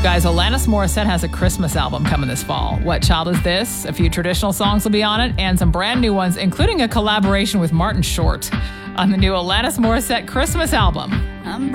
Guys, Alanis Morissette has a Christmas album coming this fall. What Child Is This? A few traditional songs will be on it, and some brand new ones, including a collaboration with Martin Short on the new Alanis Morissette Christmas album.